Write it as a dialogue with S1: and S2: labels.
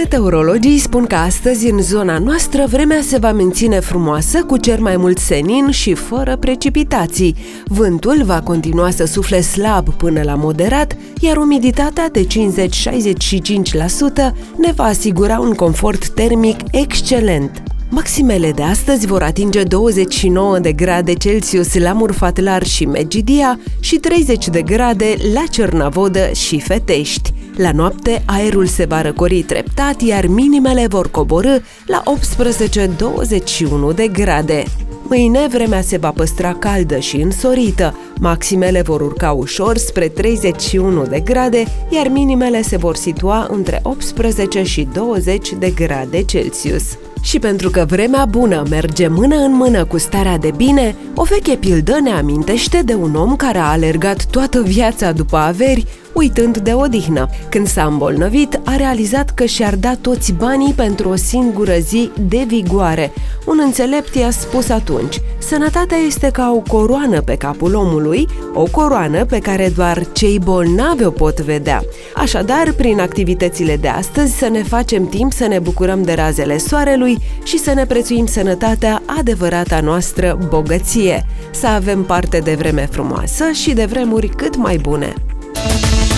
S1: Meteorologii spun că astăzi în zona noastră vremea se va menține frumoasă, cu cer mai mult senin și fără precipitații. Vântul va continua să sufle slab până la moderat, iar umiditatea de 50-65% ne va asigura un confort termic excelent. Maximele de astăzi vor atinge 29 de grade Celsius la Murfatlar și Medgidia și 30 de grade la Cernavodă și Fetești. La noapte, aerul se va răcori treptat, iar minimele vor coborî la 18-21 de grade. Mâine, vremea se va păstra caldă și însorită. Maximele vor urca ușor spre 31 de grade, iar minimele se vor situa între 18 și 20 de grade Celsius. Și pentru că vremea bună merge mână în mână cu starea de bine, o veche pildă ne amintește de un om care a alergat toată viața după averi, uitând de odihnă. Când s-a îmbolnăvit, a realizat că și-ar da toți banii pentru o singură zi de vigoare. Un înțelept i-a spus atunci: sănătatea este ca o coroană pe capul omului, o coroană pe care doar cei bolnavi o pot vedea. Așadar, prin activitățile de astăzi, să ne facem timp să ne bucurăm de razele soarelui și să ne prețuim sănătatea, adevărata noastră bogăție. Să avem parte de vreme frumoasă și de vremuri cât mai bune!